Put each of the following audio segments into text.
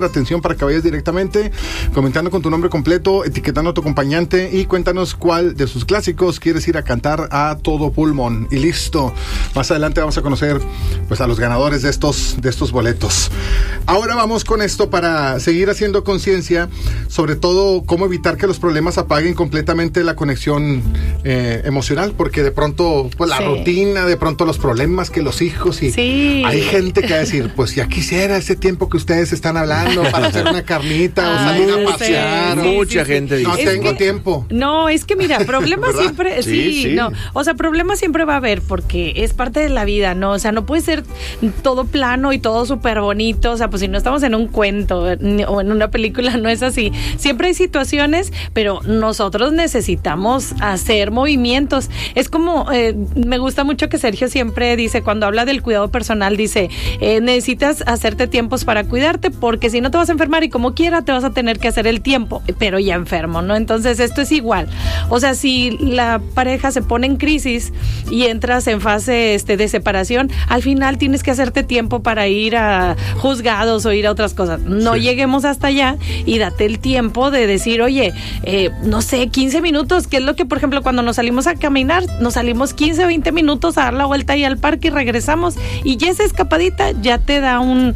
atención para que vayas directamente comentando con tu nombre completo, etiquetando a tu acompañante y cuéntanos cuál de sus clásicos quieres ir a cantar a todo pulmón. Y listo. Más adelante vamos a conocer pues a los ganadores de estos boletos. Ahora vamos con esto para seguir haciendo conciencia, sobre todo cómo evitar que los problemas apaguen completamente la conexión emocional, porque de pronto pues la rutina, de pronto los problemas que los hijos y hay gente que va a decir, pues ya quisiera ese tiempo que ustedes están hablando para hacer una carnita o salir a pasear. Mucha gente dice. No tengo tiempo. No, es que mira, problemas siempre, no. O sea, problemas siempre va a haber porque es parte de la vida, ¿no? O sea, no puede ser todo plano y todo súper bonito. O sea, pues si no estamos en un cuento o en una película, no es así. Siempre hay situaciones, pero nosotros necesitamos hacer movimientos. Es como, me gusta mucho que Sergio siempre dice, cuando habla del cuidado personal, dice, necesitas hacerte tiempos para cuidarte, porque si no te vas a enfermar y como quiera te vas a tener que hacer el tiempo, pero ya enfermo, ¿no? Entonces esto es igual. O sea, si la pareja se pone en crisis y entras en fase de separación, al final tienes que hacerte tiempo para ir a juzgados o ir a otras cosas. No lleguemos hasta allá y date el tiempo de decir, oye, no sé, 15 minutos, que es lo que, por ejemplo, cuando nos salimos a caminar, nos salimos 15 o 20 minutos a dar la vuelta ahí al parque y regresamos, y ya esa escapadita ya te da un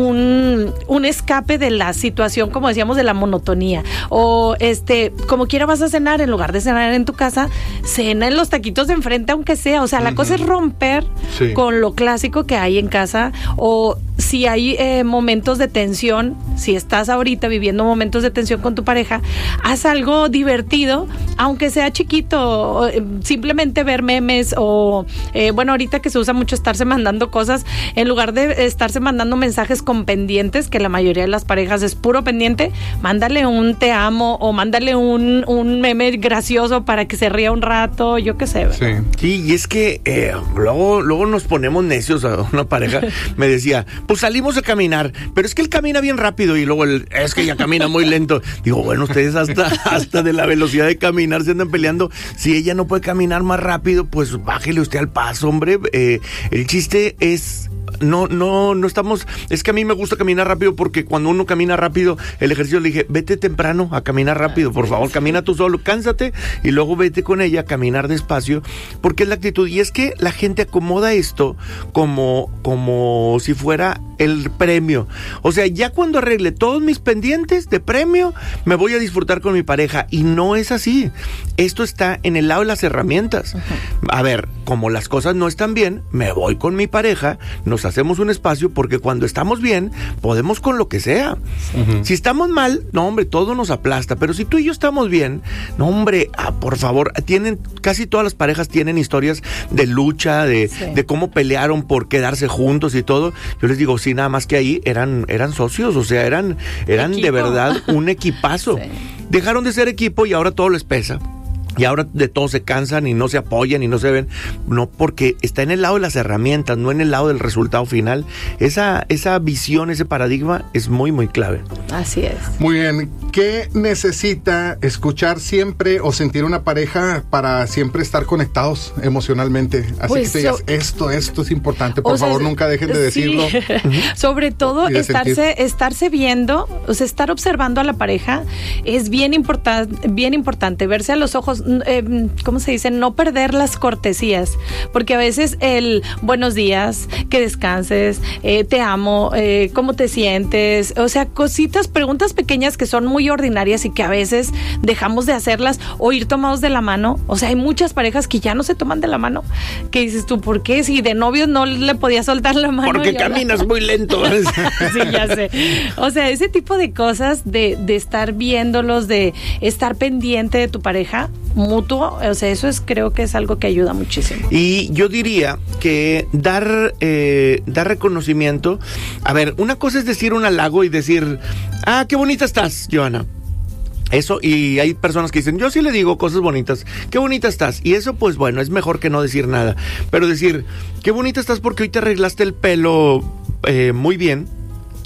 escape de la situación, como decíamos, de la monotonía. O como quiera vas a cenar, en lugar de cenar en tu casa, cena en los taquitos de enfrente, aunque sea. O sea, la cosa es romper con lo clásico que hay en casa. O si hay momentos de tensión, si estás ahorita viviendo momentos de tensión con tu pareja, haz algo divertido, aunque sea chiquito. Simplemente ver memes o bueno, ahorita que se usa mucho estarse mandando cosas, en lugar de estarse mandando mensajes con pendientes, que la mayoría de las parejas es puro pendiente, mándale un te amo o mándale un meme gracioso para que se ría un rato, yo qué sé. Sí, y es que luego nos ponemos necios a una pareja. Me decía, pues salimos a caminar, pero es que él camina bien rápido y luego es que ella camina muy lento. Digo, bueno, ustedes hasta de la velocidad de caminar se andan peleando. Si ella no puede caminar más rápido, pues bájele usted al paso, hombre. El chiste es... No estamos... Es que a mí me gusta caminar rápido porque cuando uno camina rápido, el ejercicio le dije, vete temprano a caminar rápido, por favor, camina tú solo, cánsate y luego vete con ella a caminar despacio, porque es la actitud. Y es que la gente acomoda esto como si fuera el premio. O sea, ya cuando arregle todos mis pendientes de premio, me voy a disfrutar con mi pareja. Y no es así. Esto está en el lado de las herramientas. A ver, como las cosas no están bien, me voy con mi pareja, nos hacemos un espacio, porque cuando estamos bien, podemos con lo que sea. Si estamos mal, no, hombre, todo nos aplasta. Pero si tú y yo estamos bien, no, hombre, por favor, casi todas las parejas tienen historias de lucha, de cómo pelearon por quedarse juntos y todo. Yo les digo, sí, nada más que ahí eran socios, o sea, eran de verdad un equipazo. Dejaron de ser equipo y ahora todo les pesa. Y ahora de todo se cansan y no se apoyan y no se ven. No, porque está en el lado de las herramientas, no en el lado del resultado final. Esa visión, ese paradigma es muy, muy clave. Así es. Muy bien. ¿Qué necesita escuchar siempre o sentir una pareja para siempre estar conectados emocionalmente? Así pues que te digas, esto es importante. Por favor, nunca dejen de decirlo. Sobre todo, estarse viendo, o sea, estar observando a la pareja es bien importante, verse a los ojos. ¿Cómo se dice? No perder las cortesías, porque a veces el buenos días, que descanses, te amo, ¿cómo te sientes? O sea, preguntas pequeñas que son muy ordinarias y que a veces dejamos de hacerlas, o ir tomados de la mano. O sea, hay muchas parejas que ya no se toman de la mano, que dices tú, ¿por qué? Si de novios no le podías soltar la mano. Porque caminas muy lento. Sí, ya sé. O sea, ese tipo de cosas de estar viéndolos, de estar pendiente de tu pareja, mutuo, o sea, creo que es algo que ayuda muchísimo. Y yo diría que dar reconocimiento. A ver, una cosa es decir un halago y decir, qué bonita estás, Johanna. Eso, y hay personas que dicen, yo sí le digo cosas bonitas, qué bonita estás. Y eso, pues bueno, es mejor que no decir nada. Pero decir, qué bonita estás porque hoy te arreglaste el pelo muy bien.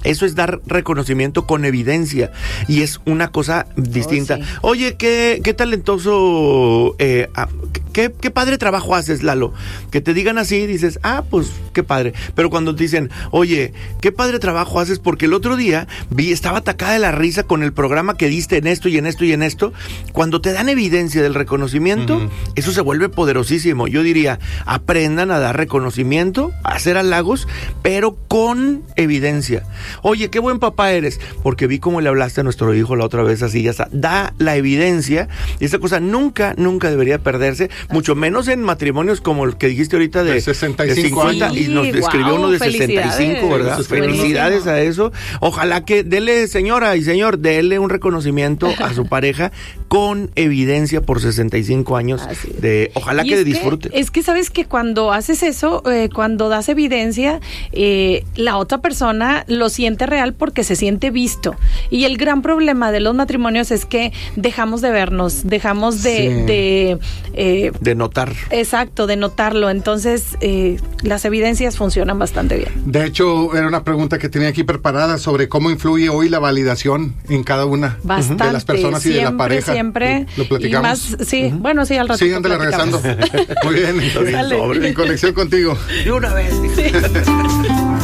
Eso es dar reconocimiento con evidencia y es una cosa distinta. Sí. Oye, qué talentoso, qué padre trabajo haces, Lalo. Que te digan así, dices, pues qué padre. Pero cuando te dicen, oye, qué padre trabajo haces, porque el otro día estaba atacada de la risa con el programa que diste en esto y en esto y en esto. Cuando te dan evidencia del reconocimiento, eso se vuelve poderosísimo. Yo diría, aprendan a dar reconocimiento, a hacer halagos, pero con evidencia. Oye, qué buen papá eres, porque vi cómo le hablaste a nuestro hijo la otra vez, así ya está. Da la evidencia, y esa cosa nunca debería perderse, mucho menos en matrimonios como el que dijiste ahorita de 65 50, años. y nos escribió uno de 65, ¿verdad? Felicidades a eso. Ojalá que dele, señora y señor, dele un reconocimiento a su pareja con evidencia por 65 años. Ojalá que disfrute. Es que sabes que cuando haces eso, cuando das evidencia, la otra persona lo siente real porque se siente visto. Y el gran problema de los matrimonios es que dejamos de vernos, dejamos de notar. Exacto, de notarlo. Entonces, las evidencias funcionan bastante bien. De hecho, era una pregunta que tenía aquí preparada sobre cómo influye hoy la validación en cada una de las personas y de la pareja. Siempre. Lo platicamos. Y más, bueno, sí, al rato. Sí, ándale regresando. Muy bien. En conexión contigo. Y una vez.